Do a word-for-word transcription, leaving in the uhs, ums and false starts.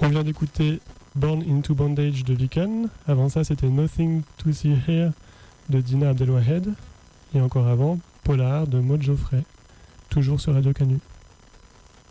On vient d'écouter Born into Bondage de Viken. Avant ça, c'était Nothing to See Here de Dina Abdelwahed. Et encore avant, Polar de Maud Geoffrey. Toujours sur Radio Canu.